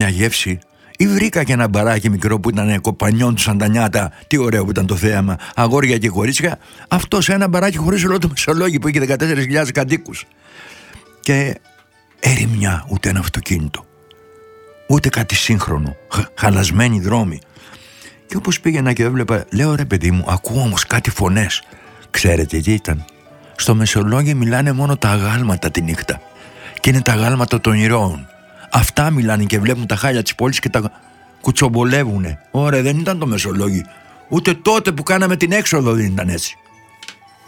για γεύση. Ή βρήκα και ένα μπαράκι μικρό που ήταν κοπανιών του σαν τα νιάτα. Τι ωραίο που ήταν το θέαμα. Αγόρια και κορίτσια. Αυτό σε ένα μπαράκι χωρίς όλο το Μεσολόγγι που είχε 14.000 κατοίκους. Και ερημιά, ούτε ένα αυτοκίνητο. Ούτε κάτι σύγχρονο. Χαλασμένοι δρόμοι. Και όπως πήγαινα και έβλεπα, λέω ρε παιδί μου, ακούω όμως κάτι φωνές. Ξέρετε τι ήταν? Στο Μεσολόγγι μιλάνε μόνο τα αγάλματα τη νύχτα. Και είναι τα αγάλματα των ηρώων. Αυτά μιλάνε και βλέπουν τα χάλια της πόλης και τα κουτσομπολεύουνε. Ωραία, δεν ήταν το Μεσολόγγι. Ούτε τότε που κάναμε την έξοδο δεν ήταν έτσι.